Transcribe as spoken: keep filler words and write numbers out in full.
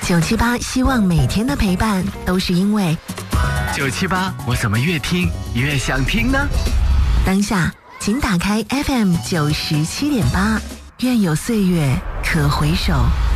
九七八希望每天的陪伴都是因为九七八，我怎么越听越想听呢？ 当下，请打开 F M 九十七点八，愿有岁月可回首。